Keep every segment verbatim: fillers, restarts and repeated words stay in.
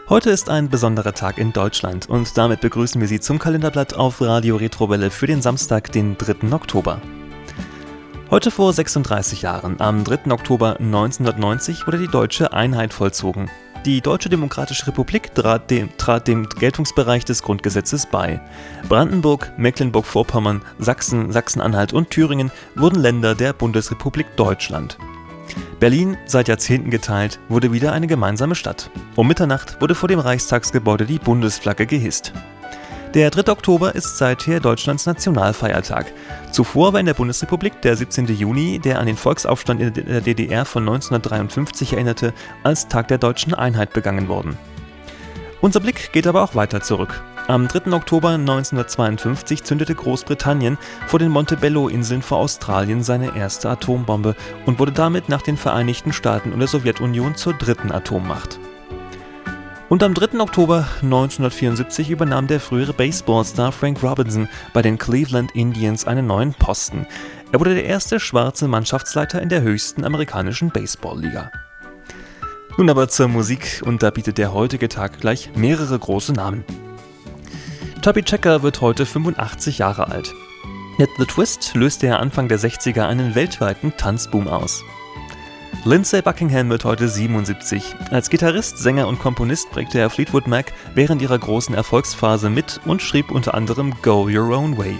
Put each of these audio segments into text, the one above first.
Heute ist ein besonderer Tag in Deutschland und damit begrüßen wir Sie zum Kalenderblatt auf Radio Retrowelle für den Samstag, den dritten Oktober. Heute vor sechsunddreißig Jahren, am dritten Oktober neunzehnhundertneunzig, wurde die deutsche Einheit vollzogen. Die Deutsche Demokratische Republik trat dem, trat dem Geltungsbereich des Grundgesetzes bei. Brandenburg, Mecklenburg-Vorpommern, Sachsen, Sachsen-Anhalt und Thüringen wurden Länder der Bundesrepublik Deutschland. Berlin, seit Jahrzehnten geteilt, wurde wieder eine gemeinsame Stadt. Um Mitternacht wurde vor dem Reichstagsgebäude die Bundesflagge gehisst. Der dritte Oktober ist seither Deutschlands Nationalfeiertag. Zuvor war in der Bundesrepublik der siebzehnte Juni, der an den Volksaufstand in der D D R von neunzehnhundertdreiundfünfzig erinnerte, als Tag der deutschen Einheit begangen worden. Unser Blick geht aber auch weiter zurück. Am dritten Oktober neunzehnhundertzweiundfünfzig zündete Großbritannien vor den Montebello-Inseln vor Australien seine erste Atombombe und wurde damit nach den Vereinigten Staaten und der Sowjetunion zur dritten Atommacht. Und am dritten Oktober neunzehnhundertvierundsiebzig übernahm der frühere Baseballstar Frank Robinson bei den Cleveland Indians einen neuen Posten. Er wurde der erste schwarze Mannschaftsleiter in der höchsten amerikanischen Baseballliga. Nun aber zur Musik, und da bietet der heutige Tag gleich mehrere große Namen. Toby Checker wird heute fünfundachtzig Jahre alt. Mit The Twist löste er Anfang der sechziger einen weltweiten Tanzboom aus. Lindsey Buckingham wird heute siebenundsiebzig. Als Gitarrist, Sänger und Komponist prägte er Fleetwood Mac während ihrer großen Erfolgsphase mit und schrieb unter anderem Go Your Own Way.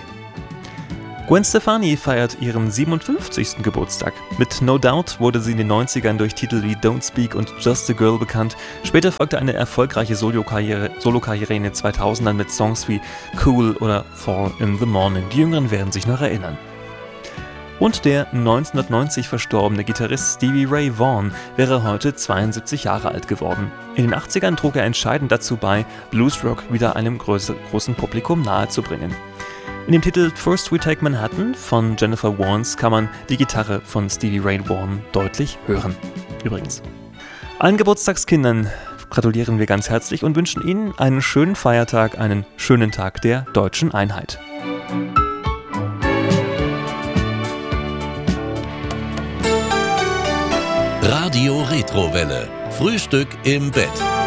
Gwen Stefani feiert ihren siebenundfünfzigsten Geburtstag. Mit No Doubt wurde sie in den neunzigern durch Titel wie Don't Speak und Just a Girl bekannt. Später folgte eine erfolgreiche Solokarriere, Solokarriere in den zweitausendern mit Songs wie Cool oder Four in the Morning. Die Jüngeren werden sich noch erinnern. Und der neunzehnhundertneunzig verstorbene Gitarrist Stevie Ray Vaughan wäre heute zweiundsiebzig Jahre alt geworden. In den achtzigern trug er entscheidend dazu bei, Bluesrock wieder einem größer, großen Publikum nahezubringen. In dem Titel First We Take Manhattan von Jennifer Warnes kann man die Gitarre von Stevie Ray Vaughan deutlich hören. Übrigens. Allen Geburtstagskindern gratulieren wir ganz herzlich und wünschen Ihnen einen schönen Feiertag, einen schönen Tag der deutschen Einheit. Radio Retrowelle. Frühstück im Bett.